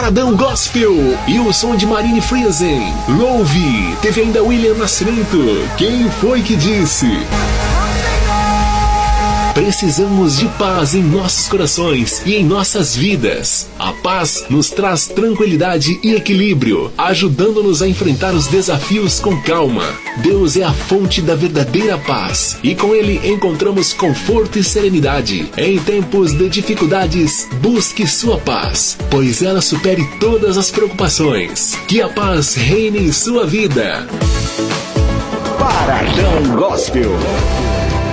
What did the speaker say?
Paradão Gospel e o som de Marine Friesen. Louve, teve ainda William Nascimento. Quem foi que disse? Precisamos de paz em nossos corações e em nossas vidas. A paz nos traz tranquilidade e equilíbrio, ajudando-nos a enfrentar os desafios com calma. Deus é a fonte da verdadeira paz e com Ele encontramos conforto e serenidade. Em tempos de dificuldades, busque sua paz, pois ela supere todas as preocupações. Que a paz reine em sua vida. Paradão Gospel.